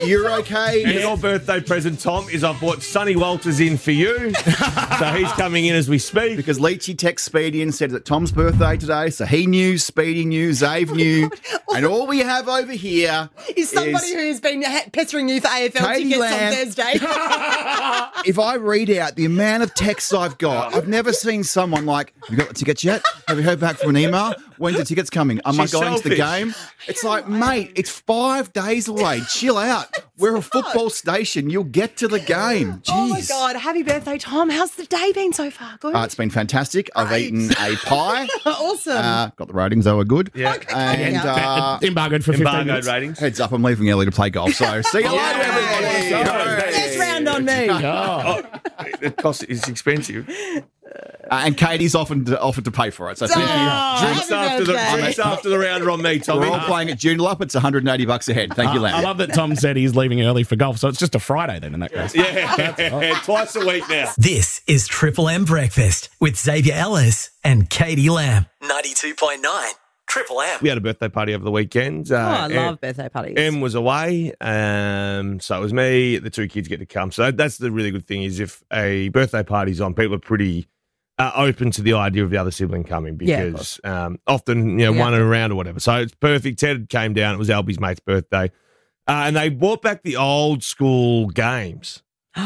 You're okay. And your birthday present, Tom, is I've brought Sonny Walters in for you. So he's coming in as we speak. Because Leachy texted Speedy and said that Tom's birthday today, so he knew, Speedy knew, Zave knew. And all we have over here is somebody who's been pestering you for AFL Katie tickets Lamb. on Thursday. If I read out the amount of texts I've got, I've never seen someone like, have you got the tickets yet? Have you heard back from an email? When's the tickets coming? Am She's I going to the selfish. game? It's like, mate, it's 5 days away. Chill out. We're a football station. You'll get to the game. Jeez. Oh, my God. Happy birthday, Tom. How's the day been so far? Good? It's been fantastic. I've eaten a pie. Awesome. Got the ratings, they were good. Yeah. And Embargoed for 15 Embargoed minutes. ratings. heads up, I'm leaving early to play golf. So see you later, everybody. Sorry. First round on me. Oh. It costs, it's expensive. And Katie's offered to pay for it. So thank you. happy Drinks after the round are on me, Tommy. We're all playing at Joondalup. It's $180 a head. Thank you, I Lamb. love that Tom said he's leaving early for golf, so it's just a Friday then in that case. Yeah, twice a week now. This is Triple M Breakfast with Xavier Ellis and Katie Lamb. 92.9 Triple M. We had a birthday party over the weekend. I love birthday parties. Em was away, so it was me. The two kids get to come. So that's the really good thing is if a birthday party's on, people are pretty open to the idea of the other sibling coming because often, one and around or whatever. So it's perfect. Ted came down. It was Albie's mate's birthday. And they brought back the old school games.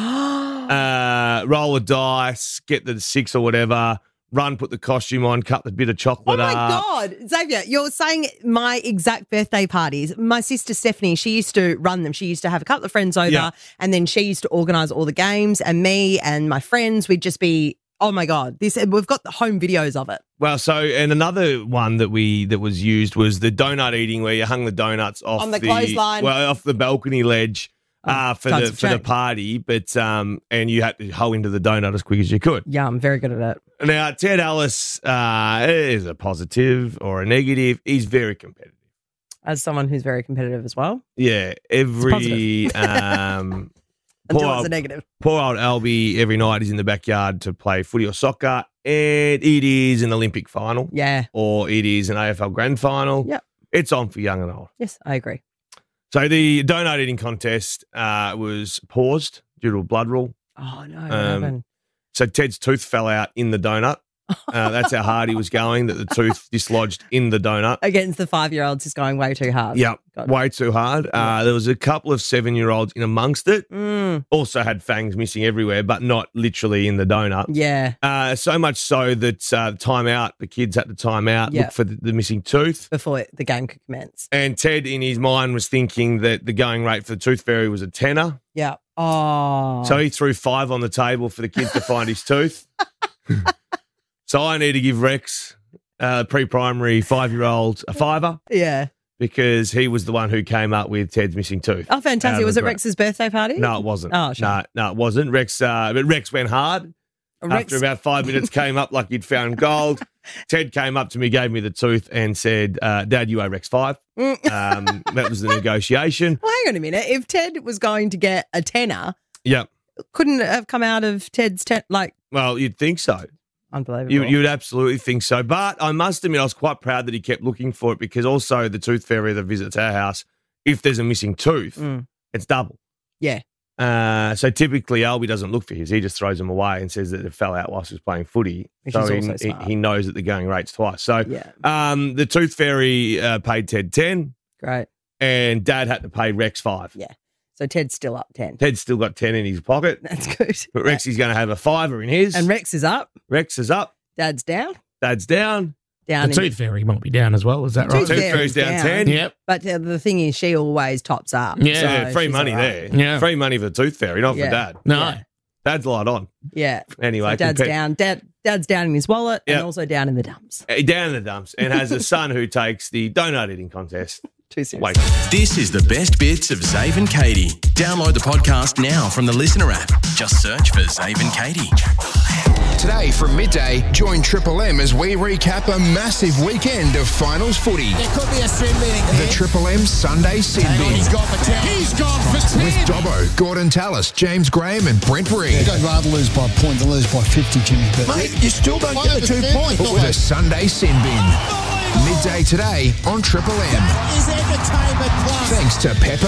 Roll a dice, get the 6 or whatever, run, put the costume on, cut the bit of chocolate Oh, my up. God. Xavier, you're saying my exact birthday parties. My sister Stephanie, she used to run them. She used to have a couple of friends over and then she used to organise all the games and me and my friends, we'd just be, oh, my God, we've got the home videos of it. Well, and another one that was used was the donut eating where you hung the donuts off On the clothesline. Well, off the balcony ledge. For the party, but and you had to hoe into the donut as quick as you could. Yeah, I'm very good at it. Now, Ted Ellis is a positive or a negative. He's very competitive. As someone who's very competitive as well. Yeah, every Until it's a negative. Poor old Albie, every night he's in the backyard to play footy or soccer, and it is an Olympic final. Yeah. Or it is an AFL grand final. Yep. It's on for young and old. Yes, I agree. So the donut eating contest was paused due to a blood rule. Oh, no. What happened? So Ted's tooth fell out in the donut. That's how hard he was going, that the tooth dislodged in the donut. Against the 5-year-olds is going way too hard. Yeah, Got it. way too hard. There was a couple of 7-year-olds in amongst it. Also had fangs missing everywhere, but not literally in the donut. Yeah. So much so that the kids had to time out, look for the missing tooth. Before the game could commence. And Ted, in his mind, was thinking that the going rate for the tooth fairy was a tenner. Yeah. Oh. So he threw 5 on the table for the kids to find his tooth. So I need to give Rex, pre-primary 5-year-old, a $5 Yeah. because he was the one who came up with Ted's missing tooth. Oh, fantastic. Was it Rex's birthday party? No, it wasn't. Oh, sure. No, it wasn't. Rex, but Rex went hard. After about 5 minutes, came up like he'd found gold. Ted came up to me, gave me the tooth and said, Dad, you owe Rex 5. That was the negotiation. Well, hang on a minute. If Ted was going to get a tenner, couldn't it have come out of Ted's Well, you'd think so. Unbelievable. You would absolutely think so. But I must admit, I was quite proud that he kept looking for it because also the tooth fairy that visits our house, if there's a missing tooth, it's double. Yeah. So typically, Albie doesn't look for his. He just throws them away and says that it fell out whilst he was playing footy. Which is also smart. He knows that the going rate's twice. So the tooth fairy paid Ted 10. Great. And Dad had to pay Rex 5. Yeah. So Ted's still up 10. Ted's still got 10 in his pocket. That's good. But Rexy's going to have a $5 in his. And Rex is up. Rex is up. Dad's down. Dad's down. The tooth fairy might be down as well. Is that right? Tooth fairy's down 10. Yep. But the thing is, she always tops up. Yeah, so free she's money all right. there. Yeah. Free money for the tooth fairy, not for Dad. No. Yeah. Dad's light on. Yeah. Anyway, So Dad's down. Dad's down in his wallet and Yep. also down in the dumps. Down in the dumps and has a son who takes the donut eating contest. Too serious. Wait. This is the best bits of Zave and Katie. Download the podcast now from the Listener app. Just search for Zave and Katie. Today from midday, join Triple M as we recap a massive weekend of finals footy. There could be a sin bin. The Triple M Sunday Sin Bin. He's gone for 10. He's gone for 10. With Dobbo, Gordon Tallis, James Graham and Brent Reed. I'd rather lose by a point than lose by 50, Jimmy. But Mate, you still don't get the 2 points. The Sunday Sin Bin. Midday today on Triple M. is entertainment plus. Thanks to Pepper